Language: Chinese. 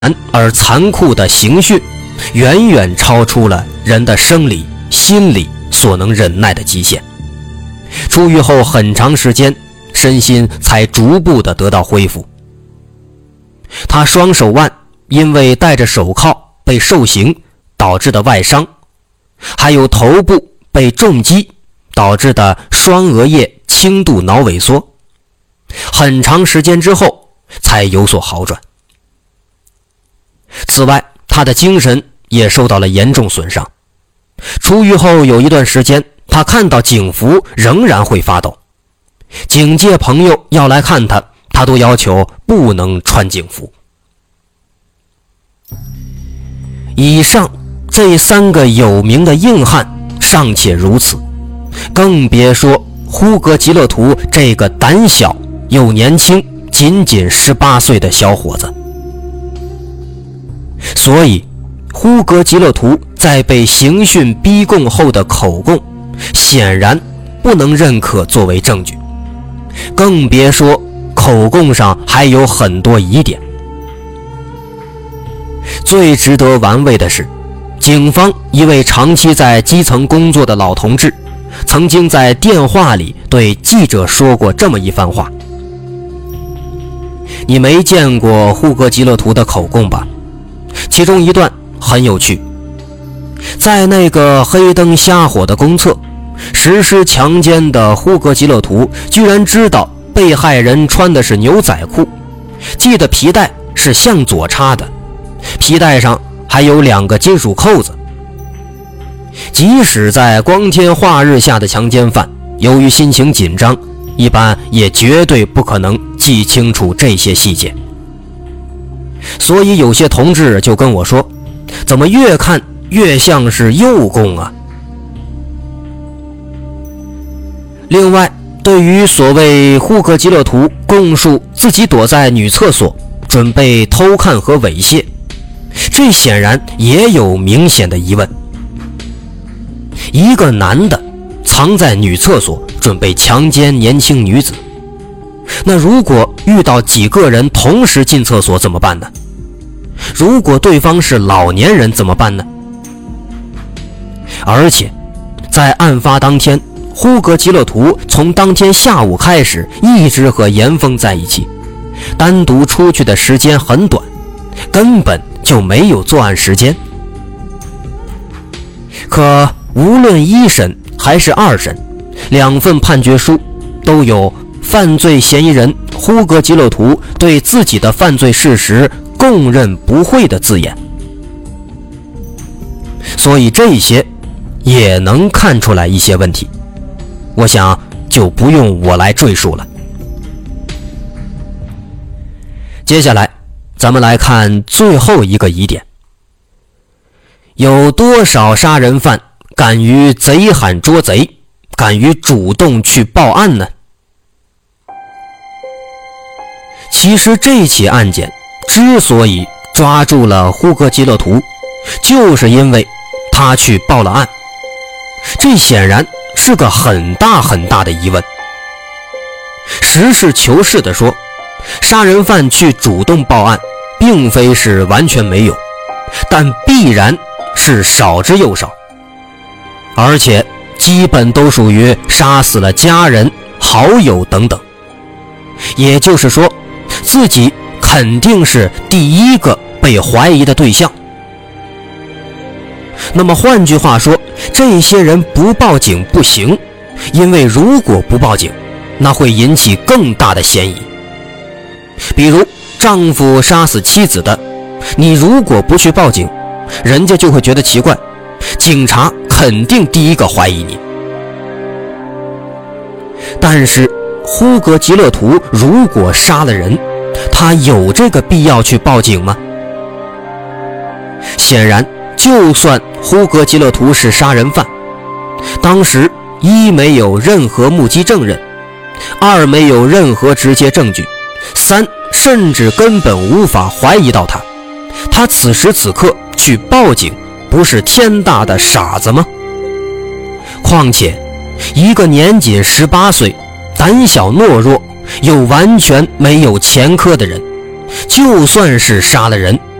而残酷的刑讯，远远超出了人的生理、心理所能忍耐的极限。出狱后很长时间，身心才逐步的得到恢复。他双手腕因为戴着手铐被受刑导致的外伤，还有头部被重击导致的双额叶轻度脑萎缩，很长时间之后才有所好转。此外，他的精神也受到了严重损伤。出狱后有一段时间，他看到警服仍然会发抖，警界朋友要来看他，他都要求不能穿警服。以上这3个有名的硬汉尚且如此，更别说呼格吉勒图这个胆小又年轻，仅仅18岁的小伙子。所以呼格吉勒图在被刑讯逼供后的口供显然不能认可作为证据，更别说口供上还有很多疑点。最值得玩味的是，警方一位长期在基层工作的老同志曾经在电话里对记者说过这么一番话：你没见过呼格吉勒图的口供吧？其中一段很有趣，在那个黑灯瞎火的公厕实施强奸的呼格吉勒图居然知道被害人穿的是牛仔裤，系的皮带是向左插的，皮带上还有2个金属扣子。即使在光天化日下的强奸犯，由于心情紧张，一般也绝对不可能记清楚这些细节。所以有些同志就跟我说，怎么越看越像是诱供啊。另外，对于所谓呼格吉勒图供述自己躲在女厕所准备偷看和猥亵，这显然也有明显的疑问。一个男的藏在女厕所准备强奸年轻女子，那如果遇到几个人同时进厕所怎么办呢？如果对方是老年人怎么办呢？而且在案发当天，呼格吉勒图从当天下午开始一直和严峰在一起，单独出去的时间很短，根本就没有作案时间。可无论1审还是2审，2份判决书都有犯罪嫌疑人呼格吉勒图对自己的犯罪事实供认不讳的字眼，所以这些也能看出来一些问题，我想就不用我来赘述了。接下来咱们来看最后一个疑点，有多少杀人犯敢于贼喊捉贼，敢于主动去报案呢？其实这起案件之所以抓住了呼格吉勒图，就是因为他去报了案，这显然是个很大很大的疑问。实事求是地说，杀人犯去主动报案并非是完全没有，但必然是少之又少，而且基本都属于杀死了家人、好友等等。也就是说，自己肯定是第一个被怀疑的对象。那么换句话说，这些人不报警不行，因为如果不报警，那会引起更大的嫌疑。比如丈夫杀死妻子的，你如果不去报警，人家就会觉得奇怪，警察肯定第一个怀疑你。但是呼格吉勒图如果杀了人，他有这个必要去报警吗？显然，就算呼格吉勒图是杀人犯，当时1没有任何目击证人，2没有任何直接证据，3甚至根本无法怀疑到他，他此时此刻去报警，不是天大的傻子吗？况且一个年仅18岁、胆小懦弱又完全没有前科的人，就算是杀了人，